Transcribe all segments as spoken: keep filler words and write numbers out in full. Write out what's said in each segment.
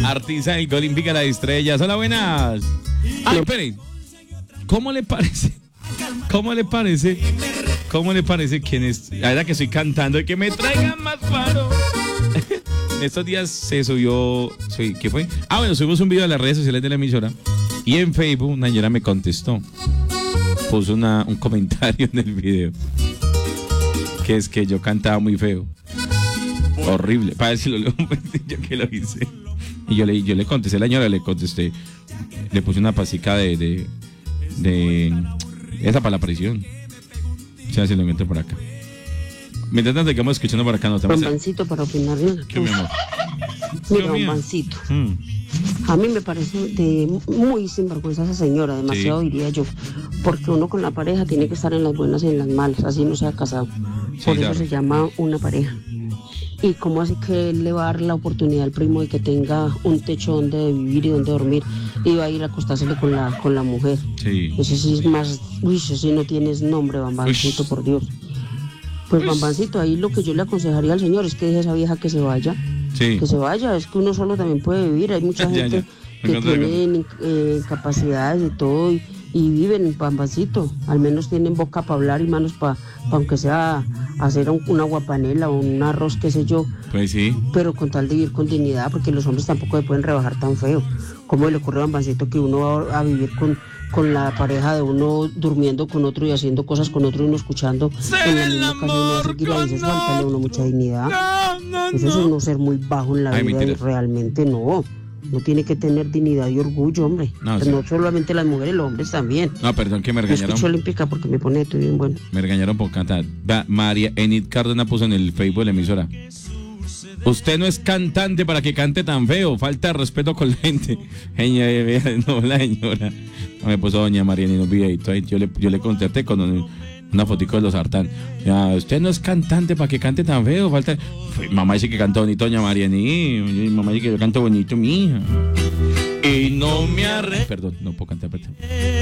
Artista del Olímpica La Estrella. Hola, buenas. Ay, espere. ¿Cómo le parece? ¿Cómo le parece? ¿Cómo le parece quién es? La verdad que estoy cantando y que me traigan más paro. En estos días se subió, sí, ¿qué fue? Ah, bueno, subimos un video a las redes sociales de la emisora y en Facebook una señora me contestó. Puso una, un comentario en el video que es que yo cantaba muy feo. Horrible. Para ver si lo leo, yo que lo hice. Y yo le, yo le contesté a la señora, le contesté, le puse una pasica de, de, de esa para la prisión. O sea, si lo encuentro por acá. Mientras tanto, que vamos escuchando por acá, no estamos. Bambancito para opinar. ¿Qué, mi amor? Mira, Bambancito. Mm. A mí me parece de muy sinvergüenza esa señora, demasiado, sí, diría yo. Porque uno con la pareja tiene que estar en las buenas y en las malas, así no sea casado. Sí, por claro. Eso se llama una pareja. ¿Y cómo así que él le va a dar la oportunidad al primo de que tenga un techo donde vivir y donde dormir y va a ir a acostársele con la, con la mujer? Sí. Ese sí es más... Uy, ese sí no tienes nombre, Bambancito, por Dios. Pues Bambancito, ahí lo que yo le aconsejaría al señor es que deje a esa vieja que se vaya. Sí. Que se vaya, es que uno solo también puede vivir. Hay mucha ya, gente ya. que tiene eh, capacidades y todo y, y viven, Bambancito. Al menos tienen boca para hablar y manos para, pa aunque sea hacer un, una guapanela o un arroz, qué sé yo. Pues sí. Pero con tal de vivir con dignidad, porque los hombres tampoco se pueden rebajar tan feo. ¿Cómo le ocurre a Bambancito que uno va a vivir con... con la pareja de uno durmiendo con otro y haciendo cosas con otro y uno escuchando en la misma casa y uno seguir ahí? Eso es faltarle a uno mucha dignidad. No, no, eso no. Es uno ser muy bajo en la Ay, vida y realmente no. No tiene que tener dignidad y orgullo, hombre. No, sí. No solamente las mujeres, los hombres también. No, perdón que me regañaron. Me escucho olímpica porque me pone esto bien bueno. Me regañaron por cantar. María Enid Cárdenas puso en el Facebook de la emisora: usted no es cantante para que cante tan feo, falta de respeto con la gente. No, la señora. No, me puso doña Mariana en un videito ahí. Yo le, yo le contesté con un, una fotico de los Sartán. Ya, usted no es cantante para que cante tan feo, falta. Mamá dice que canta bonito, doña Mariana. Y mamá dice que yo canto bonito, mi hija. Y no me arre. Perdón, no puedo cantar, perdón.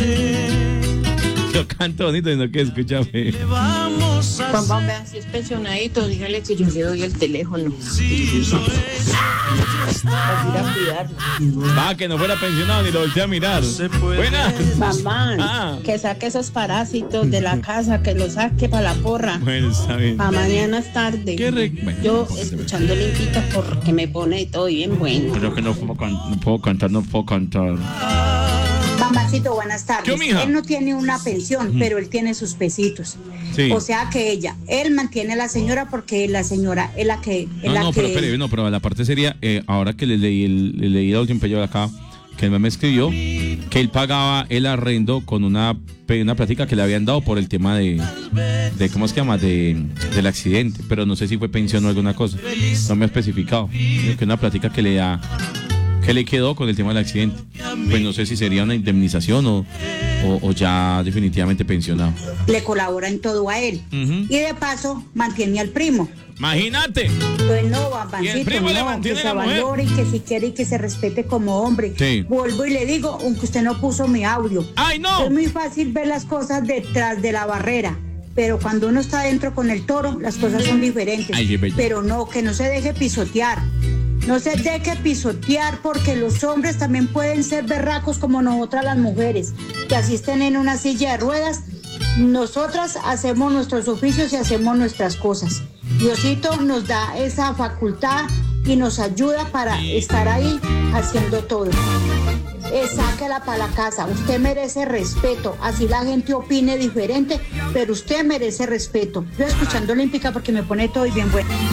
Yo canto bonito, sino que escucha feo. Juan Bamba, si es pensionadito, dígale que yo le doy el teléfono. Sí, para ir a cuidarlo. Va, que no fuera pensionado ni lo volteé a mirar. Buenas. Mamá, ah. que saque esos parásitos de la casa, que los saque para la porra. Bueno, está bien. Para mañana es tarde. Qué re... bueno, yo escuchando Olímpica porque me pone todo bien bueno. Creo que no puedo, can... no puedo cantar, no puedo cantar. Bambancito, buenas tardes. ¿Qué, mija? Él no tiene una pensión, mm. pero él tiene sus pesitos. Sí. O sea que ella, él mantiene a la señora porque la señora es la que... Es no, la no, que... pero espere, no, pero la parte sería, eh, ahora que le leí el, le leí el último pello de acá, que él me escribió, que él pagaba el arrendo con una, una plática que le habían dado por el tema de, de ¿cómo se llama? De, del accidente, pero no sé si fue pensión o alguna cosa, no me ha especificado, que una plática que le da... ¿Qué le quedó con el tema del accidente? Pues no sé si sería una indemnización o, o, o ya definitivamente pensionado. Le colabora en todo a él. Uh-huh. Y de paso mantiene al primo. Imagínate. Pues no, Bambancito, no, que se valore y que si quiere y que se respete como hombre. Sí. Vuelvo y le digo, aunque usted no puso mi audio. ¡Ay, no! Es muy fácil ver las cosas detrás de la barrera. Pero cuando uno está dentro con el toro, las cosas son diferentes. Ay, pero no, que no se deje pisotear. No se deje pisotear porque los hombres también pueden ser berracos como nosotras las mujeres, que asisten en una silla de ruedas. Nosotras hacemos nuestros oficios y hacemos nuestras cosas. Diosito nos da esa facultad y nos ayuda para estar ahí haciendo todo. Eh, sáquela para la casa, usted merece respeto, así la gente opine diferente, pero usted merece respeto. Yo escuchando Olímpica porque me pone todo y bien bueno.